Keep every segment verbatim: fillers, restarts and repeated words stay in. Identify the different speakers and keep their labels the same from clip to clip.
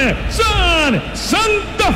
Speaker 1: San Santa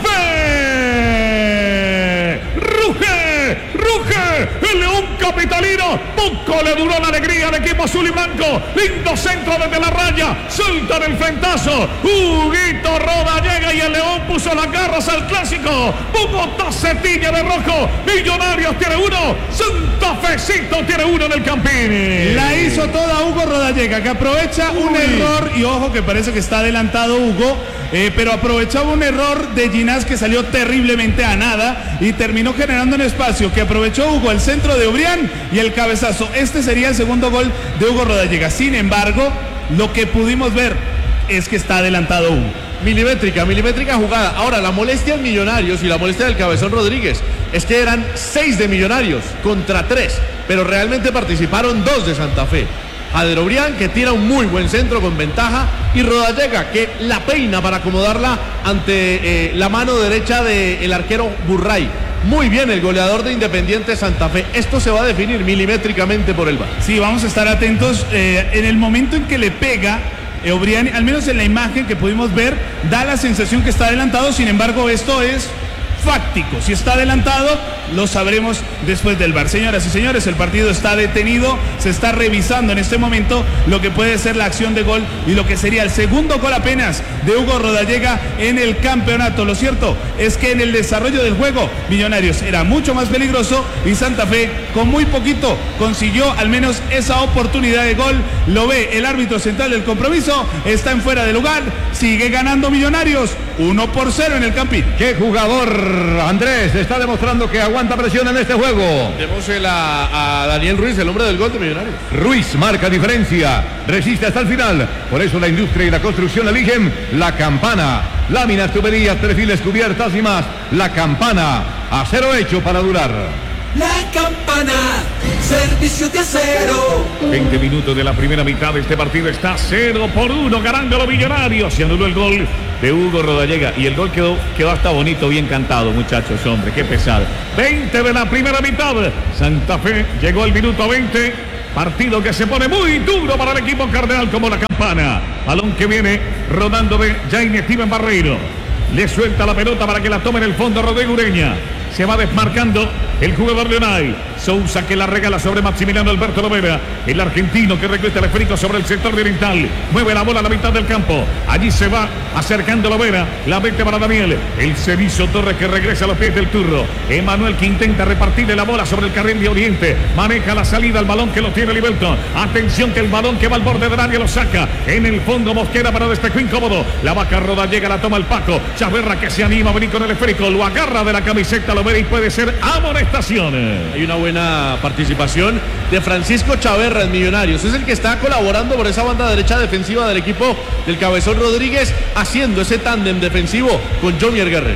Speaker 1: Fe. Ruge, ruge, el León capitalino. Poco le duró la alegría al equipo azul y blanco. Lindo centro desde la raya. Suelta el frentazo. Huguito Roda llega y el León puso las garras al clásico. Bogotá se tiñe de rojo. Millonarios tiene uno. Santa Fecito tiene uno en el Campín.
Speaker 2: La hizo toda Hugo Rodallega, que aprovecha Uy. un error. Y ojo que parece que está adelantado Hugo. Eh, pero aprovechaba un error de Ginás que salió terriblemente a nada y terminó generando un espacio que aprovechó Hugo, el centro de Ubrián y el cabezazo. Este sería el segundo gol de Hugo Rodallega. Sin embargo, lo que pudimos ver es que está adelantado Hugo.
Speaker 3: Milimétrica, milimétrica jugada. Ahora, la molestia en Millonarios y la molestia del Cabezón Rodríguez es que eran seis de Millonarios contra tres, pero realmente participaron dos de Santa Fe. Adrobrián, que tira un muy buen centro con ventaja, y Rodallega, que la peina para acomodarla ante eh, la mano derecha del arquero Burray. Muy bien el goleador de Independiente Santa Fe. Esto se va a definir milimétricamente por el V A R.
Speaker 2: Sí, vamos a estar atentos. Eh, en el momento en que le pega eh, Obrián, al menos en la imagen que pudimos ver, da la sensación que está adelantado. Sin embargo, esto es fáctico. Si está adelantado, lo sabremos después del V A R. Señoras y señores, el partido está detenido. Se está revisando en este momento lo que puede ser la acción de gol y lo que sería el segundo gol apenas de Hugo Rodallega en el campeonato. Lo cierto es que en el desarrollo del juego, Millonarios era mucho más peligroso y Santa Fe con muy poquito consiguió al menos esa oportunidad de gol. Lo ve el árbitro central del compromiso. Está en fuera de lugar. Sigue ganando Millonarios. uno por cero en el Campín.
Speaker 4: ¡Qué jugador! Andrés está demostrando que aguanta presión en este juego.
Speaker 3: Démosle a, a Daniel Ruiz, el hombre del gol de Millonarios.
Speaker 4: Ruiz marca diferencia, resiste hasta el final. Por eso la industria y la construcción eligen La Campana. Láminas, tuberías, perfiles, cubiertas y más. La Campana, acero hecho para durar.
Speaker 5: La Campana, servicio de acero.
Speaker 1: veinte minutos de la primera mitad de este partido. Está cero por uno ganando los Millonarios. Se anuló el gol de Hugo Rodallega y el gol quedó, quedó hasta bonito, bien cantado, muchachos, hombre, qué pesado. veinte de la primera mitad. Santa Fe llegó al minuto veinte. Partido que se pone muy duro para el equipo cardenal como La Campana. Balón que viene rodando de Jaime Steven Barreiro. Le suelta la pelota para que la tome en el fondo Rodrigo Ureña. Se va desmarcando el jugador Leonay. Sousa que la regala sobre Maximiliano Alberto Lovera. El argentino que recuesta el esférico sobre el sector de oriental. Mueve la bola a la mitad del campo. Allí se va acercando Lovera. La mete para Daniel. El Cerizo Torres que regresa a los pies del turro. Emanuel que intenta repartirle la bola sobre el carril de Oriente. Maneja la salida al balón que lo tiene Libelton. Atención que el balón que va al borde del área lo saca. En el fondo Mosquera para despejó incómodo. La vaca Roda llega, la toma el Paco. Chaverra que se anima a venir con el esférico. Lo agarra de la camiseta Lovera y puede ser amonestación.
Speaker 3: Hay una buena participación de Francisco Chaverra en Millonarios. Es el que está colaborando por esa banda derecha defensiva del equipo del Cabezón Rodríguez, haciendo ese tándem defensivo con Jomier Guerrero.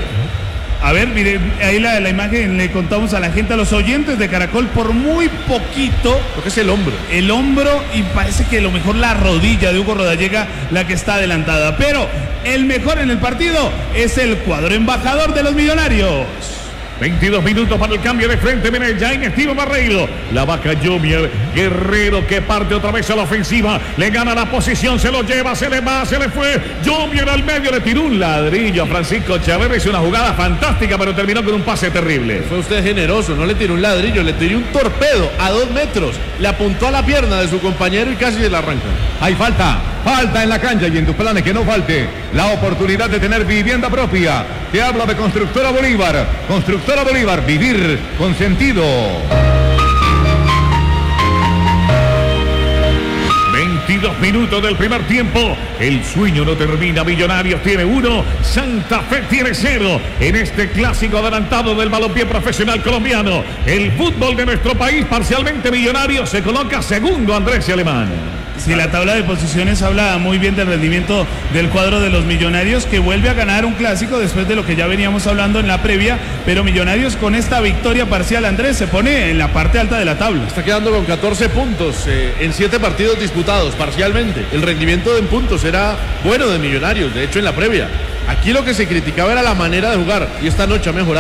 Speaker 2: A ver, miren, ahí la, la imagen le contamos a la gente, a los oyentes de Caracol, por muy poquito.
Speaker 3: Lo que es el hombro.
Speaker 2: El hombro y parece que lo mejor la rodilla de Hugo Rodallega, la que está adelantada. Pero el mejor en el partido es el cuadro embajador de los Millonarios.
Speaker 1: veintidós minutos para el cambio de frente. Viene Jaime Steven Barreiro. La vaca Jomier Guerrero que parte otra vez a la ofensiva. Le gana la posición, se lo lleva, se le va, se le fue. Jomier al medio, le tiró un ladrillo a Francisco Chaverra. Hizo una jugada fantástica, pero terminó con un pase terrible.
Speaker 3: Fue usted generoso, no le tiró un ladrillo, le tiró un torpedo a dos metros. Le apuntó a la pierna de su compañero y casi se la arranca.
Speaker 4: Hay falta, falta en la cancha y en tus planes que no falte la oportunidad de tener vivienda propia. Te habla de Constructora Bolívar. Constructora Bolívar, vivir con sentido.
Speaker 1: veintidós minutos del primer tiempo. El sueño no termina. Millonarios tiene uno, Santa Fe tiene cero. En este clásico adelantado del balompié profesional colombiano. El fútbol de nuestro país, parcialmente Millonarios, se coloca segundo, Andrés y Alemán.
Speaker 2: Sí, la tabla de posiciones habla muy bien del rendimiento del cuadro de los Millonarios, que vuelve a ganar un clásico después de lo que ya veníamos hablando en la previa, pero Millonarios con esta victoria parcial, Andrés, se pone en la parte alta de la tabla.
Speaker 3: Está quedando con catorce puntos eh, en siete partidos disputados parcialmente. El rendimiento en puntos era bueno de Millonarios, de hecho en la previa. Aquí lo que se criticaba era la manera de jugar y esta noche ha mejorado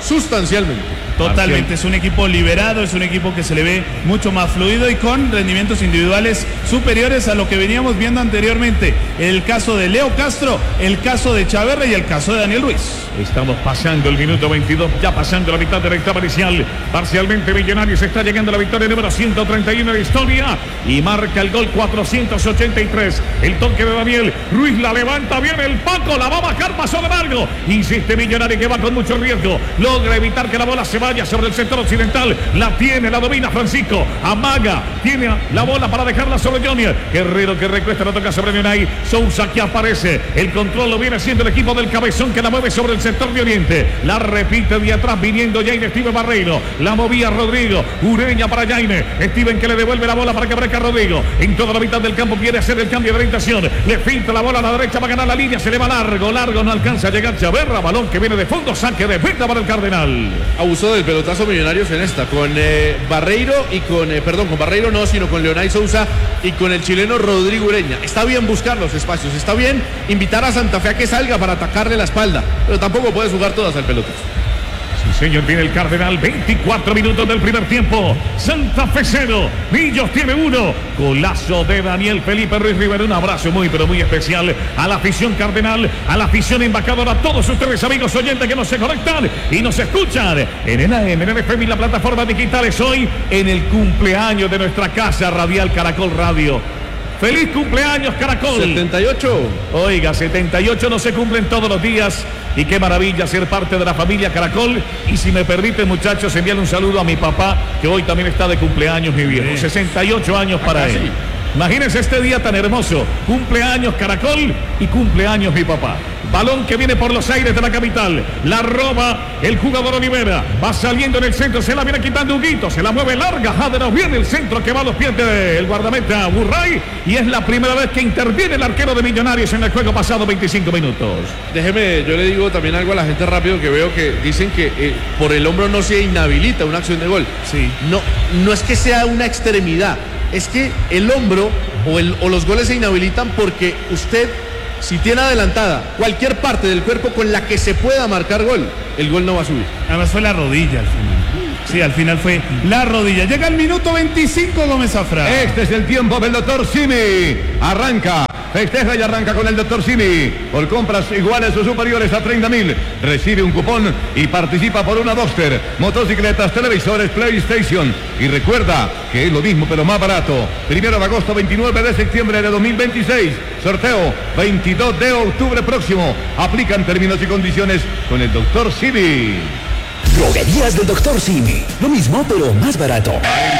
Speaker 3: sustancialmente.
Speaker 2: Totalmente, es un equipo liberado, es un equipo que se le ve mucho más fluido y con rendimientos individuales superiores a lo que veníamos viendo anteriormente. El caso de Leo Castro, el caso de Chaverra y el caso de Daniel Ruiz.
Speaker 1: Estamos pasando el minuto veintidós, ya pasando la mitad de la etapa inicial. Parcialmente Millonarios está llegando a la victoria número ciento treinta y uno de historia y marca el gol cuatrocientos ochenta y tres. El toque de Daniel Ruiz, la levanta bien el Paco, la va a bajar, pasó de largo. Insiste Millonario que va con mucho riesgo. Logra evitar que la bola se vaya sobre el sector occidental. La tiene, la domina Francisco. Amaga, tiene la bola para dejarla sobre Johnny. Guerrero que recuesta, la toca sobre Leonay. Sousa que aparece. El control lo viene haciendo el equipo del Cabezón que la mueve sobre el sector de Oriente. La repite de atrás viniendo Jaime Steven Barreiro. La movía Rodrigo. Ureña para Jaime. Steven que le devuelve la bola para que aparezca Rodrigo. En toda la mitad del campo quiere hacer el cambio de orientación. Le filtra la bola a la derecha, va a ganar la línea. Se le va largo, largo, no alcanza a llegar Chaverra. Balón que viene de fondo, saque de venta para el Cardenal.
Speaker 3: Abusó del pelotazo Millonarios en esta, con eh, Barreiro y con, eh, perdón, con Barreiro no, sino con Leonay Sousa y con el chileno Rodrigo Ureña. Está bien buscar los espacios, está bien invitar a Santa Fe a que salga para atacarle la espalda, pero tampoco puedes jugar todas al pelotazo.
Speaker 1: Sí, señor, tiene el Cardenal. veinticuatro minutos del primer tiempo. Santa Fe cero. Millos tiene uno. Golazo de Daniel Felipe Ruiz Rivera. Un abrazo muy, pero muy especial a la afición Cardenal, a la afición embajadora, a todos ustedes, amigos oyentes que nos se conectan y nos escuchan en el A M, en el F M y la plataforma digitales. Hoy en el cumpleaños de nuestra casa radial Caracol Radio. ¡Feliz cumpleaños, Caracol!
Speaker 3: setenta y ocho.
Speaker 1: Oiga, setenta y ocho no se cumplen todos los días. Y qué maravilla ser parte de la familia Caracol. Y si me permiten, muchachos, enviarle un saludo a mi papá, que hoy también está de cumpleaños, mi viejo. sesenta y ocho años para él. Imagínense este día tan hermoso. Cumpleaños Caracol y cumpleaños mi papá. Balón que viene por los aires de la capital. La roba el jugador Olivera. Va saliendo en el centro. Se la viene quitando Huguito. Se la mueve larga. Jaderos viene el centro que va a los pies del guardameta Burray. Y es la primera vez que interviene el arquero de Millonarios en el juego pasado veinticinco minutos.
Speaker 3: Déjeme, yo le digo también algo a la gente rápido que veo que dicen que eh, por el hombro no se inhabilita una acción de gol.
Speaker 2: Sí.
Speaker 3: No, no es que sea una extremidad. Es que el hombro o, el, o los goles se inhabilitan porque usted, si tiene adelantada cualquier parte del cuerpo con la que se pueda marcar gol, el gol no va a subir.
Speaker 2: Además fue la rodilla al final. Sí, al final fue la rodilla. Llega el minuto veinticinco, Gómez Zafra.
Speaker 4: Este es el tiempo del doctor Simi. Arranca, festeja y arranca con el doctor Simi. Por compras iguales o superiores a treinta mil, recibe un cupón y participa por una Duster, motocicletas, televisores, PlayStation. Y recuerda que es lo mismo pero más barato. Primero de agosto, veintinueve de septiembre de dos mil veintiséis. Sorteo veintidós de octubre próximo. Aplican términos y condiciones con el doctor Simi.
Speaker 6: Droguerías del doctor Simi. Lo mismo, pero más barato.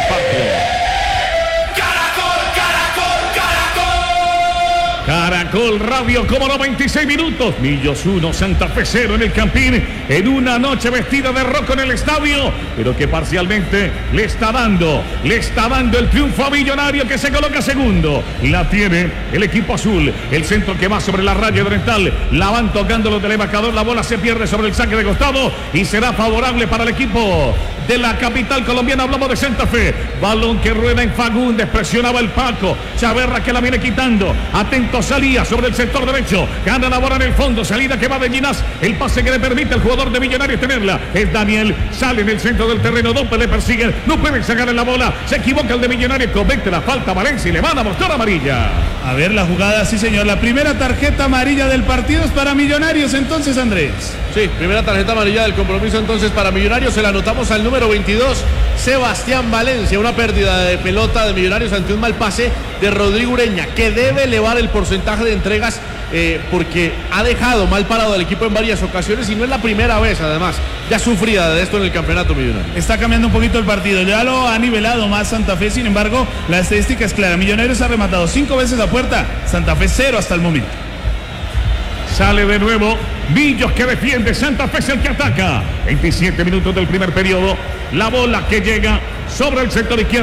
Speaker 1: Caracol Radio, como no, veintiséis minutos. Millos uno, Santa Fe cero en el Campín. En una noche vestida de rojo en el estadio, pero que parcialmente le está dando, le está dando el triunfo a Millonario, que se coloca segundo. La tiene el equipo azul. El centro que va sobre la raya oriental. La van tocando los del embajador. La bola se pierde sobre el saque de costado y será favorable para el equipo de la capital colombiana. Hablamos de Santa Fe. Balón que rueda en Fagundes. Presionaba el Paco. Chaverra que la viene quitando. Atento salía sobre el sector derecho. Gana la bola en el fondo. Salida que va de Ginás. El pase que le permite al jugador de Millonarios tenerla. Es Daniel. Sale en el centro del terreno. Dope le persiguen. No pueden sacarle la bola. Se equivoca el de Millonarios. Comete la falta Valencia y le van a mostrar amarilla.
Speaker 2: A ver la jugada, sí señor. La primera tarjeta amarilla del partido es para Millonarios entonces, Andrés.
Speaker 3: Sí, primera tarjeta amarilla del compromiso entonces para Millonarios. Se la anotamos al número veintidós, Sebastián Valencia. Una pérdida de pelota de Millonarios ante un mal pase de Rodrigo Ureña, que debe elevar el porcentaje de entregas eh, porque ha dejado mal parado al equipo en varias ocasiones y no es la primera vez, además, ya sufrida de esto en el campeonato millonario.
Speaker 2: Está cambiando un poquito el partido, ya lo ha nivelado más Santa Fe. Sin embargo, la estadística es clara. Millonarios ha rematado cinco veces a puerta, Santa Fe cero hasta el momento.
Speaker 1: Sale de nuevo Millos, que defiende. Santa Fe es el que ataca. veintisiete minutos del primer periodo. La bola que llega sobre el sector izquierdo.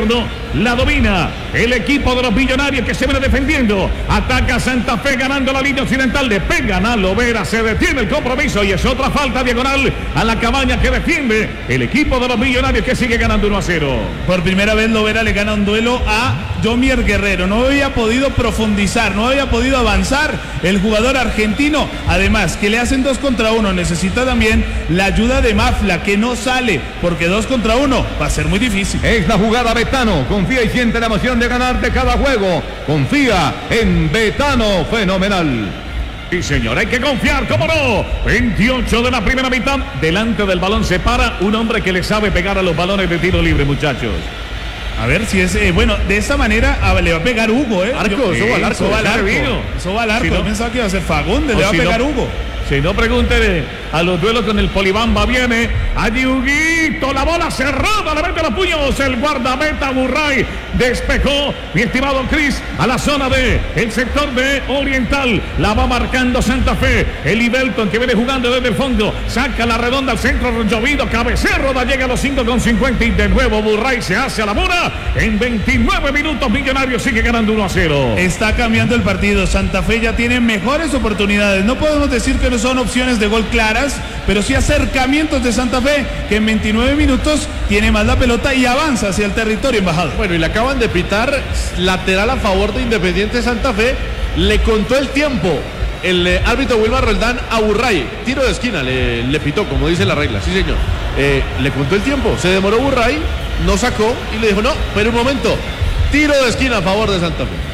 Speaker 1: la domina el equipo de los Millonarios que se viene defendiendo. Ataca Santa Fe ganando la línea occidental. Le pegan a Lovera, se detiene el compromiso y es otra falta diagonal a la cabaña que defiende el equipo de los Millonarios que sigue ganando uno a cero.
Speaker 2: Por primera vez Lovera le gana un duelo a Yomier Guerrero. No había podido profundizar, no había podido avanzar el jugador argentino. Además, que le hacen dos contra uno. Necesita también la ayuda de Mafla, que no sale, porque dos contra uno va a ser muy difícil.
Speaker 4: Es la jugada Betano. Confía y siente la emoción de ganar de cada juego. Confía en Betano. Fenomenal.
Speaker 1: Sí, señor, hay que confiar, ¿cómo no? veintiocho de la primera mitad. Delante del balón se para un hombre que le sabe pegar a los balones de tiro libre, muchachos.
Speaker 2: A ver si es, eh, bueno, de esta manera a, le va a pegar Hugo, ¿eh?
Speaker 3: Arco,
Speaker 2: Yo,
Speaker 3: eso va al arco.
Speaker 2: Eso va al arco.
Speaker 1: vino.
Speaker 2: Eso va al arco.
Speaker 1: Si
Speaker 2: Yo
Speaker 1: no-
Speaker 2: pensaba que iba a ser Fagundes,
Speaker 1: o
Speaker 2: le va
Speaker 1: si
Speaker 2: a pegar
Speaker 1: no-
Speaker 2: Hugo.
Speaker 1: Si no, pregúntele a los duelos con el Polibamba. Viene allí Huguito, la bola cerrada, le mete los puños, el guardameta Burray despejó, mi estimado Cris, a la zona de el sector de Oriental. La va marcando Santa Fe, el Ibelton que viene jugando desde el fondo, saca la redonda al centro, llovido, cabecero, da llega a los cinco con cincuenta y de nuevo Burray se hace a la bola. En veintinueve minutos Millonarios sigue ganando uno a cero.
Speaker 2: Está cambiando el partido. Santa Fe ya tiene mejores oportunidades. No podemos decir que no son opciones de gol claras, pero sí acercamientos de Santa Fe, que en veintinueve minutos tiene más la pelota y avanza hacia el territorio embajador.
Speaker 3: Bueno, y le acaban de pitar lateral a favor de Independiente Santa Fe. Le contó el tiempo el eh, árbitro Wilmar Roldán a Burray. Tiro de esquina le, le pitó, como dice la regla. Sí, señor. Eh, le contó el tiempo. Se demoró Burray, no sacó y le dijo, no, pero un momento. Tiro de esquina a favor de Santa Fe.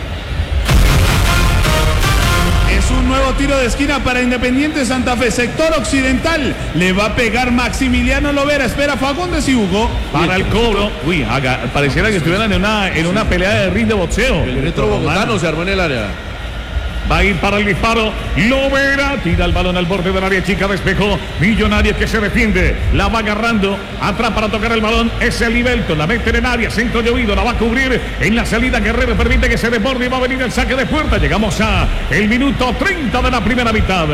Speaker 2: Es un nuevo tiro de esquina para Independiente Santa Fe, sector occidental. Le va a pegar Maximiliano Lovera. Espera Fagundes y Hugo.
Speaker 1: Para el cobro, uy, haga, pareciera que estuvieran en una, en una pelea de ring de boxeo.
Speaker 3: El retro bogotano se armó en el área.
Speaker 1: Va a ir para el disparo. Lovera tira el balón al borde del área chica. Despejó. Millonarios que se defiende. La va agarrando. Atrás para tocar el balón. Es el Ibelton. La mete en el área. Centro llovido. La va a cubrir. En la salida Guerrero permite que se desborde y va a venir el saque de puerta. Llegamos a el minuto treinta de la primera mitad.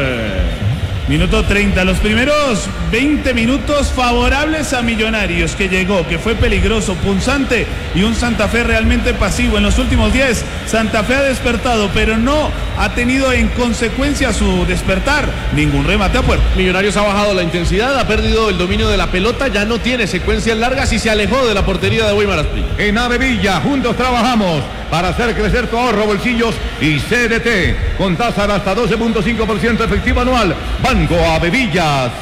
Speaker 2: Minuto treinta, los primeros veinte minutos favorables a Millonarios, que llegó, que fue peligroso, punzante y un Santa Fe realmente pasivo. En los últimos diez, Santa Fe ha despertado, pero no ha tenido en consecuencia su despertar ningún remate a puerta.
Speaker 3: Millonarios ha bajado la intensidad, ha perdido el dominio de la pelota, ya no tiene secuencias largas y se alejó de la portería de Weimar Asprilla.
Speaker 4: En Avevilla, juntos trabajamos para hacer crecer tu ahorro, bolsillos y C D T. Con tasa de hasta doce punto cinco por ciento efectivo anual. Banco Avevillas.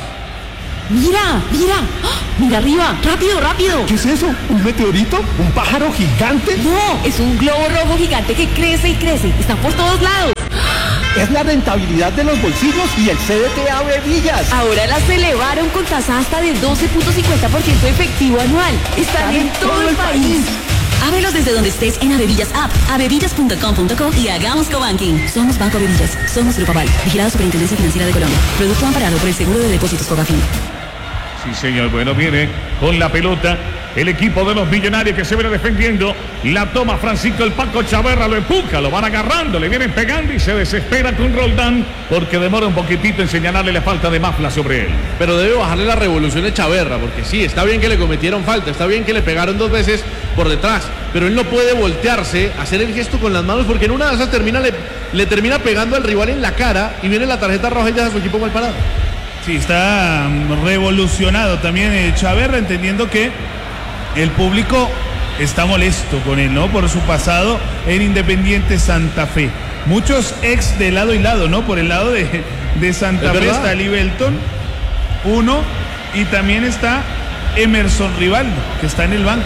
Speaker 7: Mira, mira, ¡ah! Mira arriba, rápido, rápido.
Speaker 6: ¿Qué es eso? ¿Un meteorito? ¿Un pájaro gigante?
Speaker 7: No, es un globo rojo gigante que crece y crece. Está por todos lados.
Speaker 6: Es la rentabilidad de los bolsillos y el C D T Avevillas.
Speaker 7: Ahora las elevaron con tasa hasta de doce punto cincuenta por ciento efectivo anual. Están en todo el país. Ábrelos desde donde estés en Avevillas App, avevillas punto com punto co y hagamos cobanking. Somos Banco Avevillas, somos Grupo Aval, vigilado Superintendencia Financiera de Colombia. Producto amparado por el Seguro de Depósitos Cobafin.
Speaker 1: Sí, señor. Bueno, viene con la pelota el equipo de los Millonarios que se viene defendiendo. La toma Francisco el Paco Chaverra, lo empuja, lo van agarrando, le vienen pegando y se desespera con Roldán porque demora un poquitito en señalarle la falta de Mafla sobre él.
Speaker 3: Pero debe bajarle la revolución a Chaverra, porque sí, está bien que le cometieron falta, está bien que le pegaron dos veces por detrás, pero él no puede voltearse, hacer el gesto con las manos, porque en una de esas termina, le, le termina pegando al rival en la cara y viene la tarjeta roja y deja a su equipo mal parado.
Speaker 2: Sí, está mm, revolucionado también eh, Chaverra, entendiendo que el público está molesto con él, ¿no? Por su pasado en Independiente Santa Fe. Muchos ex de lado y lado, ¿no? Por el lado de, de Santa
Speaker 3: Es
Speaker 2: Fe
Speaker 3: verdad.
Speaker 2: está Libelton, uno, y también está Emerson Rivaldo, que está en el banco.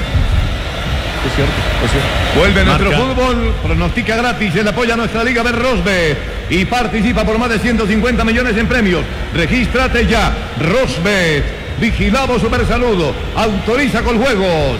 Speaker 3: Es cierto, es cierto.
Speaker 4: Vuelve nuestro
Speaker 1: Marca.
Speaker 4: fútbol, pronostica gratis, él apoya a nuestra Liga Berrosbet y participa por más de ciento cincuenta millones en premios. Regístrate ya, Rosbet, vigilado Super Saludo, autoriza con juegos.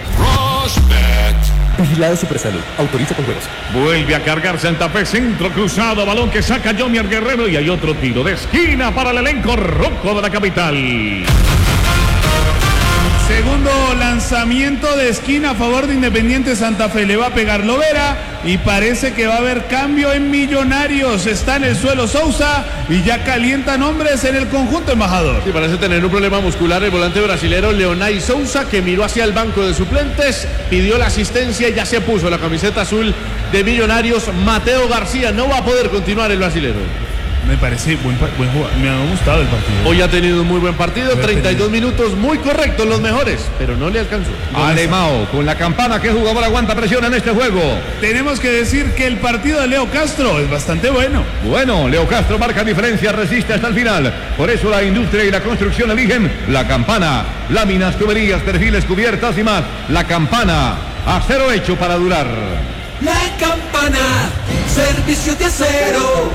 Speaker 6: Vigilado Supersalud. Autoriza con juegos.
Speaker 1: Vuelve a cargar Santa Fe, centro cruzado, balón que saca Yomier Guerrero y hay otro tiro de esquina para el elenco rojo de la capital.
Speaker 2: Segundo lanzamiento de esquina a favor de Independiente Santa Fe. Le va a pegar Lovera y parece que va a haber cambio en Millonarios. Está en el suelo Sousa y ya calientan hombres en el conjunto embajador.
Speaker 3: Sí, parece tener un problema muscular el volante brasilero Leonay Sousa, que miró hacia el banco de suplentes, pidió la asistencia y ya se puso la camiseta azul de Millonarios. Mateo García no va a poder continuar el brasilero.
Speaker 2: Me parece buen, buen jugador, me ha gustado el partido.
Speaker 3: Hoy ha tenido un muy buen partido, treinta y dos minutos muy correctos, los mejores, pero no le alcanzó.
Speaker 4: Alemão con la campana, ¿qué jugador aguanta presión en este juego?
Speaker 2: Tenemos que decir que el partido de Leo Castro es bastante bueno.
Speaker 4: Bueno, Leo Castro marca diferencia, resiste hasta el final. Por eso la industria y la construcción eligen la campana. Láminas, tuberías, perfiles, cubiertas y más. La campana, acero hecho para durar.
Speaker 5: La Campana, servicio de acero.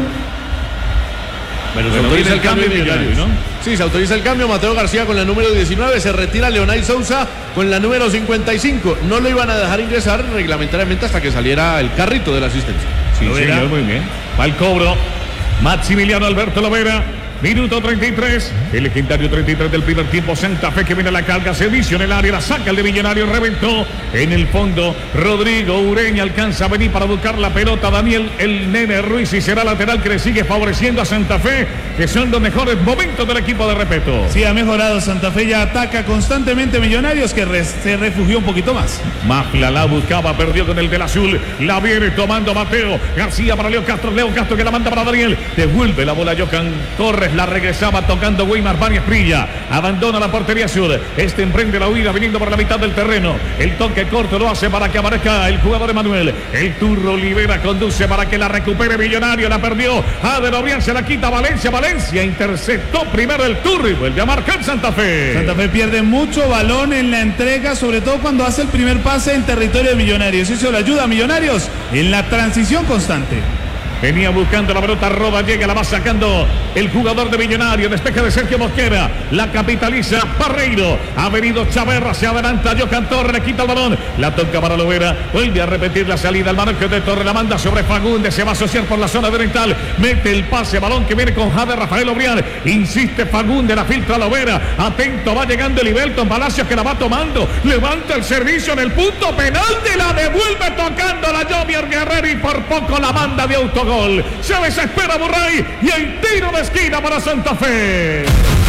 Speaker 3: Bueno, se
Speaker 1: Bueno,
Speaker 3: autoriza
Speaker 1: viene
Speaker 3: el cambio de Millonarios,
Speaker 1: ¿no?
Speaker 3: Sí, se autoriza el cambio. Mateo García con la número diecinueve, se retira Leonay Sousa con la número cincuenta y cinco. No lo iban a dejar ingresar reglamentariamente hasta que saliera el carrito de la asistencia.
Speaker 1: Sí,
Speaker 2: Lovera.
Speaker 1: señor, muy bien. Va el cobro. Maximiliano Alberto Lovera. Minuto treinta y tres, el legendario treinta y tres del primer tiempo. Santa Fe que viene a la carga, servicio en el área, la saca el de Millonarios, reventó en el fondo. Rodrigo Ureña alcanza a venir para buscar la pelota. Daniel el Nene Ruiz y será lateral que le sigue favoreciendo a Santa Fe, que son los mejores momentos del equipo de Repeto.
Speaker 2: Sí, ha mejorado Santa Fe, ya ataca constantemente Millonarios, que re- se refugió un poquito más.
Speaker 1: Mafla la buscaba, perdió con el del azul. La viene tomando Mateo García para Leo Castro. Leo Castro que la manda para Daniel. Devuelve la bola a Johan Torres. La regresaba tocando Weimar Báñez Prilla. Abandona la portería sur. Este emprende la huida viniendo por la mitad del terreno. El toque corto lo hace para que aparezca el jugador Emanuel. El Turro Olivera conduce para que la recupere Millonario. La perdió. Ader Obrián se la quita Valencia. Valencia interceptó primero el Turro y vuelve a marcar Santa Fe.
Speaker 2: Santa Fe pierde mucho balón en la entrega, sobre todo cuando hace el primer pase en territorio de Millonarios. Eso le ayuda a Millonarios en la transición constante.
Speaker 1: Venía buscando la pelota, Roda llega, la va sacando el jugador de Millonario, despeje de Sergio Mosquera, la capitaliza Parreiro, ha venido Chaverra, se adelanta Johan Torres, le quita el balón, la toca para Lovera, vuelve a repetir la salida, el manejo de Torres, la manda sobre Fagundes, se va a asociar por la zona oriental, mete el pase, balón que viene con Javier Rafael Obrián, insiste Fagundes, la filtra Lovera, atento, va llegando el Ibelton Palacios que la va tomando, levanta el servicio en el punto penal, de la devuelve tocando la Jomier Guerrero y por poco la manda de auto. Gol. Se desespera Burray y el tiro de esquina para Santa Fe.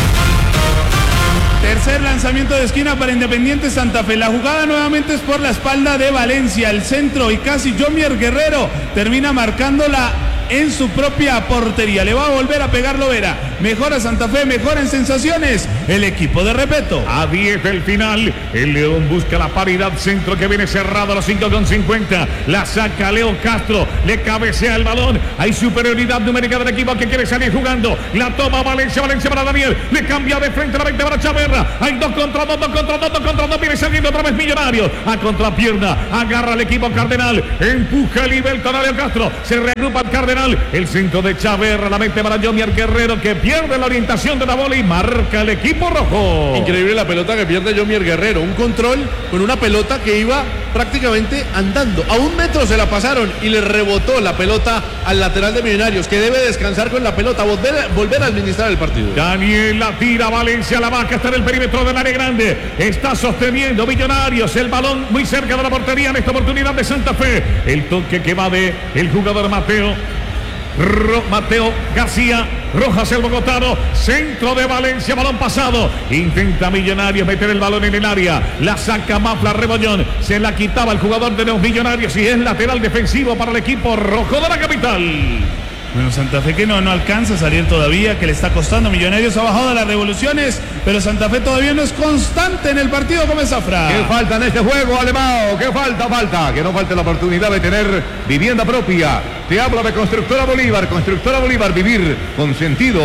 Speaker 2: Tercer lanzamiento de esquina para Independiente Santa Fe. La jugada nuevamente es por la espalda de Valencia. El centro y casi Jomier Guerrero termina marcándola en su propia portería. Le va a volver a pegar Lovera. Mejora Santa Fe, mejora en sensaciones el equipo de Repeto.
Speaker 1: A diez del final, el León busca la paridad, centro que viene cerrado a los cinco con cincuenta. La saca Leo Castro, le cabecea el balón. Hay superioridad numérica del equipo que quiere salir jugando. La toma Valencia, Valencia para Daniel. Le cambia de frente a la veinte para Chaverra. Hay dos contra dos, dos contra dos, dos contra dos. Viene saliendo otra vez Millonario. A contrapierna, agarra el equipo Cardenal. Empuja el Ibelton a Leo Castro. Se reagrupa el Cardenal. El centro de Chaverra, la mente para Jomier Guerrero que pierde la orientación de la bola y marca el equipo rojo.
Speaker 3: Increíble la pelota que pierde Jomier Guerrero. Un control con una pelota que iba prácticamente andando. A un metro se la pasaron y le rebotó la pelota al lateral de Millonarios, que debe descansar con la pelota, volver, volver a administrar el partido.
Speaker 1: Daniel la tira, Valencia la vaca, está en el perímetro del área grande. Está sosteniendo Millonarios el balón muy cerca de la portería en esta oportunidad de Santa Fe. El toque que va de el jugador Mateo. Ro Mateo García, Rojas el bogotano, centro de Valencia, balón pasado, intenta Millonarios meter el balón en el área, la saca Mafla Rebollón, se la quitaba el jugador de los Millonarios y es lateral defensivo para el equipo rojo de la capital.
Speaker 2: Bueno, Santa Fe que no, no alcanza a salir todavía, que le está costando. Millonarios ha bajado de las revoluciones, pero Santa Fe todavía no es constante en el partido como es Zafra.
Speaker 4: ¿Qué falta en este juego, Alemão? ¿Qué falta? Falta. Que no falte la oportunidad de tener vivienda propia. Te hablo de Constructora Bolívar. Constructora Bolívar, vivir con sentido.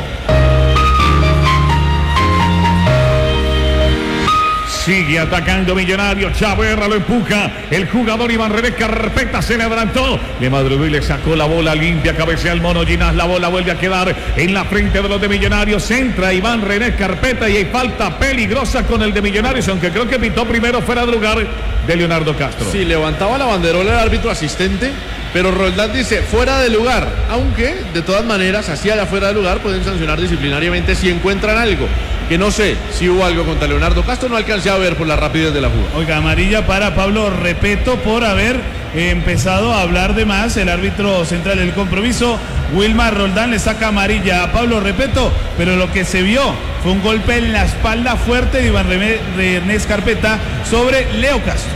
Speaker 1: Sigue atacando Millonarios, Chaverra lo empuja, el jugador Iván René Carpeta se le adelantó, le madrugó y le sacó la bola limpia, cabecea el mono Ginás, la bola vuelve a quedar en la frente de los de Millonarios, entra Iván René Carpeta y hay falta peligrosa con el de Millonarios, aunque creo que pitó primero fuera de lugar de Leonardo Castro.
Speaker 3: Sí, levantaba la banderola el árbitro asistente pero Roldán dice fuera de lugar, aunque de todas maneras, así allá fuera de lugar, pueden sancionar disciplinariamente si encuentran algo. Que no sé si hubo algo contra Leonardo Castro, no alcancé a ver por la rapidez de la jugada.
Speaker 2: Oiga, amarilla para Pablo Repeto por haber eh, empezado a hablar de más. El árbitro central del compromiso, Wilmar Roldán, le saca amarilla a Pablo Repeto, pero lo que se vio fue un golpe en la espalda fuerte de Iván de Ernest Carpeta sobre Leo Castro.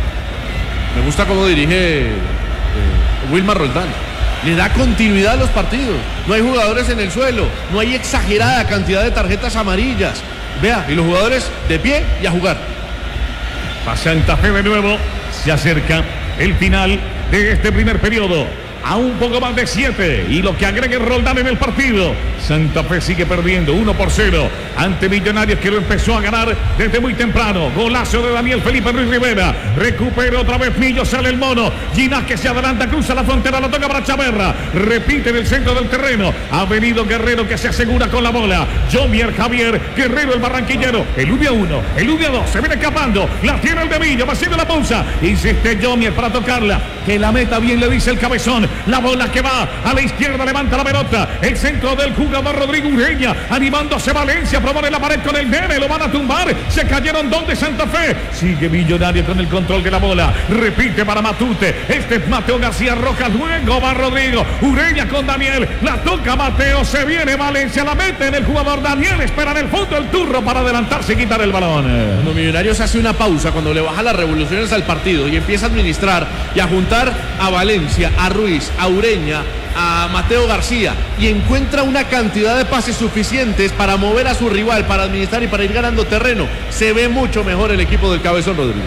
Speaker 3: Me gusta cómo dirige eh, Wilmar Roldán. Le da continuidad a los partidos. No hay jugadores en el suelo. No hay exagerada cantidad de tarjetas amarillas. Vea, y los jugadores de pie y a jugar.
Speaker 1: A Santa Fe de nuevo. Se acerca el final de este primer periodo. A un poco más de siete. Y lo que agregue Roldán en el partido. Santa Fe sigue perdiendo uno por cero ante Millonarios, que lo empezó a ganar desde muy temprano. Golazo de Daniel Felipe Ruiz Rivera. Recupera otra vez Millo, sale el mono. Ginás que se adelanta, cruza la frontera, lo toca para Chaverra. Repite en el centro del terreno. Ha venido Guerrero, que se asegura con la bola. Jomier Javier Guerrero, el barranquillero. El U B A uno, el U B A dos, se viene escapando. La tiene el de Millo, va haciendo la pausa. Insiste Jomier para tocarla. Que la meta bien, le dice el cabezón. La bola que va a la izquierda, levanta la pelota. El centro del jugador Rodrigo Ureña, animándose Valencia, propone la pared con el nene, lo van a tumbar. Se cayeron dos de Santa Fe. Sigue Millonario con el control de la bola. Repite para Matute. Este es Mateo García Rojas. Luego va Rodrigo Ureña con Daniel. La toca Mateo. Se viene Valencia. La mete en el jugador Daniel. Espera en el fondo el turro para adelantarse y quitar el balón.
Speaker 3: Cuando Millonarios hace una pausa, cuando le baja las revoluciones al partido y empieza a administrar y a juntar a Valencia, a Ruiz, a Ureña, a Mateo García, y encuentra una cantidad de pases suficientes para mover a su rival, para administrar y para ir ganando terreno, se ve mucho mejor el equipo del Cabezón Rodríguez.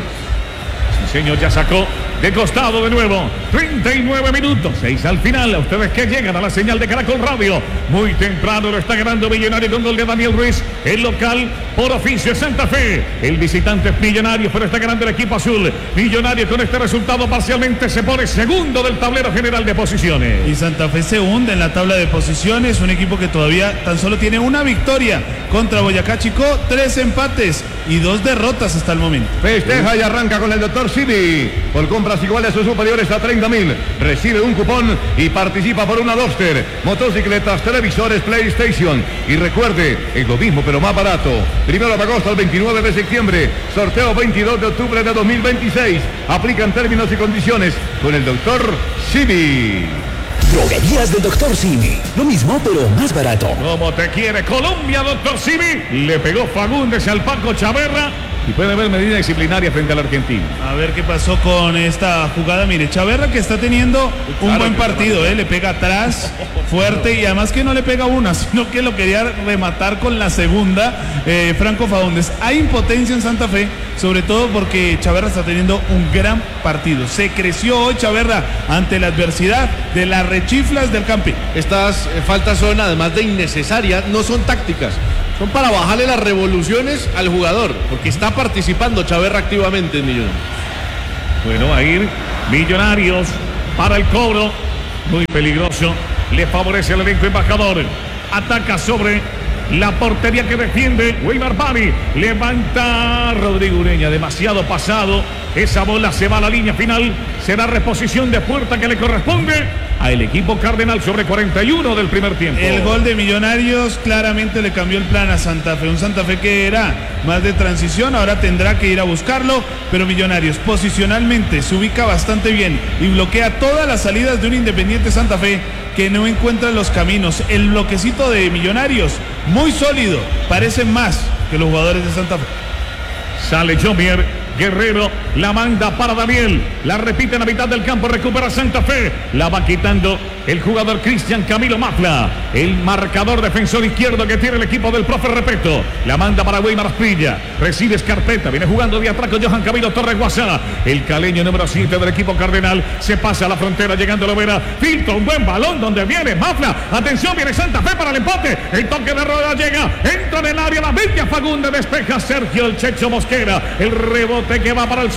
Speaker 1: Sí, señor, ya sacó de costado de nuevo. treinta y nueve minutos, seis al final. A ustedes que llegan a la señal de Caracol Radio. Muy temprano lo está ganando Millonario con gol de Daniel Ruiz. El local por oficio es Santa Fe. El visitante es Millonario, pero está ganando el equipo azul. Millonario con este resultado parcialmente se pone segundo del tablero general de posiciones.
Speaker 2: Y Santa Fe se hunde en la tabla de posiciones. Un equipo que todavía tan solo tiene una victoria contra Boyacá Chicó, tres empates y dos derrotas hasta el momento.
Speaker 4: Festeja y arranca con el doctor Simi. Por compras iguales o superiores a treinta mil, recibe un cupón y participa por una Duster, motocicletas, televisores, PlayStation. Y recuerde, es lo mismo pero más barato. Primero de agosto al veintinueve de septiembre, sorteo veintidós de octubre de dos mil veintiséis. Aplican términos y condiciones con el doctor Simi.
Speaker 8: Droguerías del doctor Simi. Lo mismo, pero más barato.
Speaker 1: Como te quiere Colombia, doctor Simi. Le pegó Fagundes al Paco Chaverra. Y puede haber medida disciplinaria frente al argentino.
Speaker 2: A ver qué pasó con esta jugada. Mire, Chaverra que está teniendo un
Speaker 3: claro
Speaker 2: buen partido, ¿eh? Le pega atrás, fuerte, y además que no le pega una, sino que lo quería rematar con la segunda, eh, Franco Faúndez. Hay impotencia en Santa Fe, sobre todo porque Chaverra está teniendo un gran partido. Se creció hoy Chaverra ante la adversidad de las rechiflas del Campín.
Speaker 3: Estas eh, faltas son, además de innecesarias, no son tácticas. Son para bajarle las revoluciones al jugador, porque está participando Chaverra activamente en Millonarios.
Speaker 1: Bueno, a ir Millonarios para el cobro. Muy peligroso. Le favorece al elenco embajador. Ataca sobre la portería que defiende Weimar Pani. Levanta Rodrigo Ureña. Demasiado pasado. Esa bola se va a la línea final. Será reposición de puerta que le corresponde al equipo cardenal sobre cuarenta y uno del primer tiempo.
Speaker 2: El gol de Millonarios claramente le cambió el plan a Santa Fe. Un Santa Fe que era más de transición, ahora tendrá que ir a buscarlo. Pero Millonarios posicionalmente se ubica bastante bien y bloquea todas las salidas de un Independiente Santa Fe que no encuentra los caminos. El bloquecito de Millonarios, muy sólido, parece más que los jugadores de Santa Fe.
Speaker 1: Sale Jomier Guerrero, la manda para Daniel, la repite en la mitad del campo, recupera Santa Fe, la va quitando el jugador Cristian Camilo Mafla, el marcador defensor izquierdo que tiene el equipo del profe Repeto, la manda para Weimar Asprilla, recibe Escarpeta, viene jugando de atrás con Johan Camilo Torres Guasá, el caleño número siete del equipo cardenal, se pasa a la frontera llegando a Lovera, filtra un buen balón donde viene Mafla, atención, viene Santa Fe para el empate, el toque de rueda llega, entra en el área, la media Fagundes, despeja Sergio el Checho Mosquera, el rebote que va para el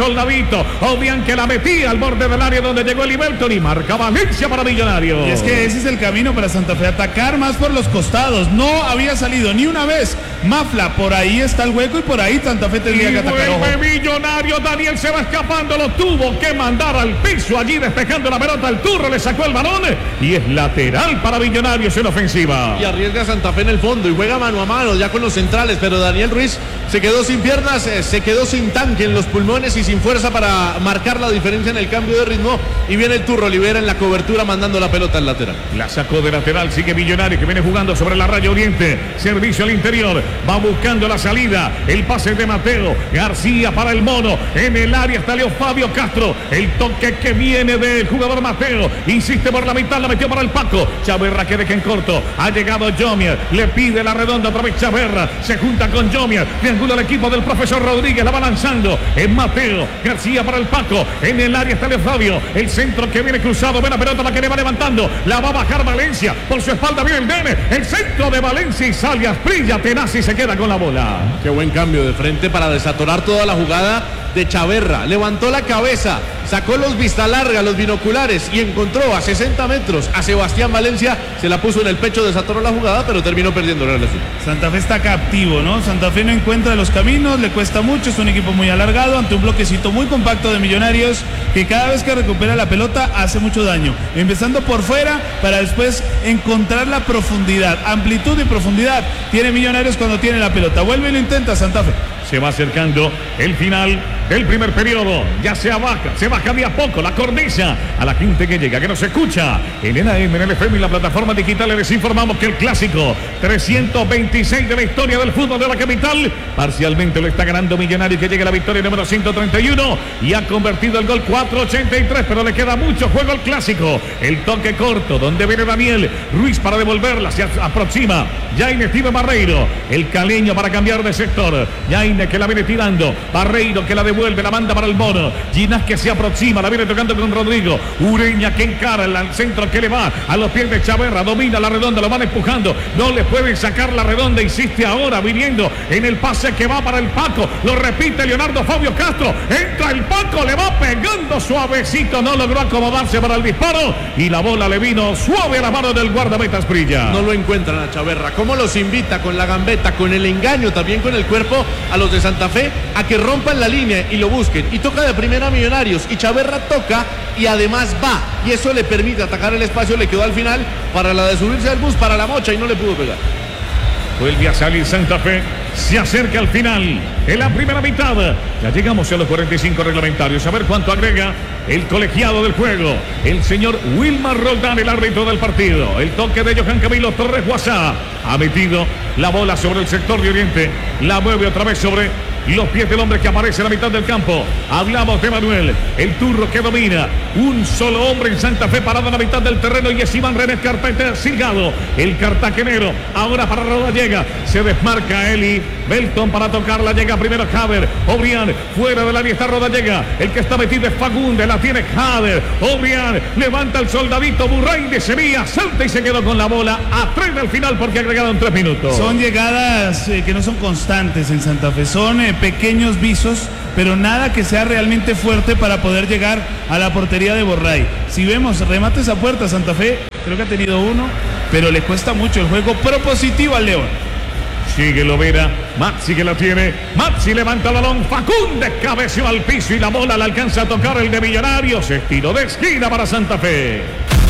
Speaker 1: Soldadito. Obian que la metía al borde del área donde llegó el Ibelton y marca Valencia para Millonarios.
Speaker 2: Y es que ese es el camino para Santa Fe, atacar más por los costados. No había salido ni una vez Mafla, por ahí está el hueco y por ahí Santa Fe tendría
Speaker 1: y
Speaker 2: que atacar.
Speaker 1: Vuelve Millonarios, Daniel se va escapando, lo tuvo que mandar al piso allí despejando la pelota, el Turro le sacó el balón y es lateral para Millonarios en ofensiva.
Speaker 3: Y arriesga Santa Fe en el fondo y juega mano a mano ya con los centrales, pero Daniel Ruiz se quedó sin piernas, eh, se quedó sin tanque en los pulmones y sin fuerza para marcar la diferencia en el cambio de ritmo y viene el Turro, libera en la cobertura mandando la pelota al lateral.
Speaker 1: La sacó de lateral, sigue Millonarios que viene jugando sobre la raya oriente, servicio al interior, va buscando la salida, el pase de Mateo, García para el Mono, en el área está Leo Fabio Castro, el toque que viene del jugador Mateo, insiste por la mitad, la metió para el Paco, Chaverra que deja en corto, ha llegado Jomier, le pide la redonda otra vez Chaverra, se junta con Jomier, triangula el equipo del profesor Rodríguez, la va lanzando, es Mateo, García para el Paco, en el área está Leo Fabio, el centro que viene cruzado, buena pelota la que le va levantando, la va a bajar Valencia, por su espalda viene el Nene, el centro de Valencia y sale Asprilla, tenaz y se queda con la bola.
Speaker 3: Qué buen cambio de frente para desatorar toda la jugada de Chaverra, levantó la cabeza, sacó los vista larga, los binoculares y encontró a sesenta metros a Sebastián Valencia, se la puso en el pecho, desatoró la jugada, pero terminó perdiendo la relación.
Speaker 2: Santa Fe está captivo, ¿no? Santa Fe no encuentra los caminos, le cuesta mucho, es un equipo muy alargado ante un bloquecito muy compacto de Millonarios que cada vez que recupera la pelota hace mucho daño, empezando por fuera para después encontrar la profundidad, amplitud y profundidad tiene Millonarios cuando tiene la pelota, vuelve y lo intenta Santa Fe.
Speaker 1: Se va acercando el final del primer periodo. Ya se baja, se baja de a poco la cornisa a la gente que llega, que nos escucha en el A M, en el F M y la plataforma digital. Les informamos que el clásico trescientos veintiséis de la historia del fútbol de la capital parcialmente lo está ganando Millonarios, que llega a la victoria número ciento treinta y uno y ha convertido el gol cuatrocientos ochenta y tres, pero le queda mucho juego al clásico. El toque corto donde viene Daniel Ruiz para devolverla, se aproxima Jaime Steve Barreiro, el caleño para cambiar de sector. Jaime que la viene tirando, Barreiro que la devuelve, la manda para el Mono, Ginás que se aproxima, la viene tocando con Rodrigo, Ureña que encara el centro que le va a los pies de Chaverra, domina la redonda, lo van empujando, no le pueden sacar la redonda, insiste ahora viniendo en el pase que va para el Paco, lo repite Leonardo Fabio Castro, entra el Paco, le va pegando suavecito, no logró acomodarse para el disparo y la bola le vino suave a la mano del guardameta Asprilla.
Speaker 3: No lo encuentran a Chaverra, cómo los invita con la gambeta, con el engaño, también con el cuerpo a los de Santa Fe a que rompan la línea y lo busquen, y toca de primera Millonarios y Chaverra toca y además va y eso le permite atacar el espacio, le quedó al final para la de subirse al bus para la mocha y no le pudo pegar.
Speaker 1: Vuelve a salir Santa Fe, se acerca al final en la primera mitad, ya llegamos a los cuarenta y cinco reglamentarios, a ver cuánto agrega el colegiado del juego, el señor Wilmar Roldán, el árbitro del partido. El toque de Johan Camilo Torres Guasá, ha metido la bola sobre el sector de Oriente, la mueve otra vez sobre los pies del hombre que aparece en la mitad del campo. Hablamos de Manuel, el Turro que domina, un solo hombre en Santa Fe parado en la mitad del terreno y es Iván René Carpenter Silgado, el cartagenero, ahora para Rodallega, se desmarca Eli Belton para tocarla, llega primero Jader, Obrián, fuera del área está Rodallega, el que está metido es Fagunde, la tiene Jader, Obrián, levanta el soldadito Burray de Sevilla, salta y se quedó con la bola a tres del final porque agregaron tres minutos.
Speaker 2: Son llegadas eh, que no son constantes en Santa Fe, son eh, pequeños visos, pero nada que sea realmente fuerte para poder llegar a la portería de Borray. Si vemos remates a puerta, Santa Fe creo que ha tenido uno, pero le cuesta mucho el juego propositivo al León.
Speaker 1: Sigue Lovera, Maxi que la tiene, Maxi levanta el balón, Fagundes cabeció al piso y la bola le alcanza a tocar el de Millonarios, estilo de esquina para Santa Fe.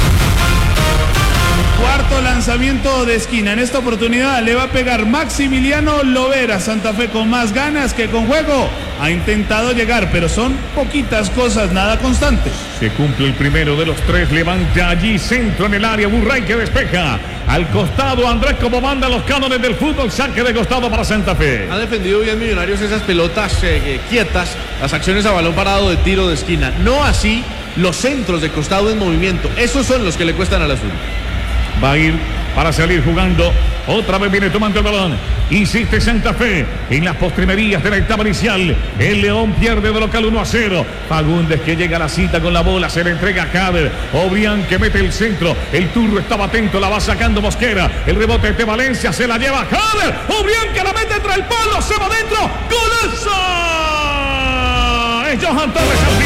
Speaker 2: Cuarto lanzamiento de esquina, en esta oportunidad le va a pegar Maximiliano Lovera. Santa Fe con más ganas que con juego ha intentado llegar, pero son poquitas cosas, nada constantes.
Speaker 1: Se cumple el primero de los tres, levanta allí centro en el área, Burray que despeja al costado, Andrés como mandan los cánones del fútbol, saque de costado para Santa Fe.
Speaker 3: Ha defendido bien Millonarios esas pelotas eh, quietas, las acciones a balón parado de tiro de esquina, no así los centros de costado en movimiento, esos son los que le cuestan al azul.
Speaker 1: Va a ir para salir jugando, otra vez viene tomando el balón, insiste Santa Fe en las postrimerías de la etapa inicial, el León pierde de local uno a cero, Fagundes que llega a la cita con la bola, se le entrega a Jader, Obrián que mete el centro, el Turro estaba atento, la va sacando Mosquera, el rebote de Valencia, se la lleva Jader, Obrián que la mete entre el palo, se va adentro, ¡golazo! Torres, Johan Torres al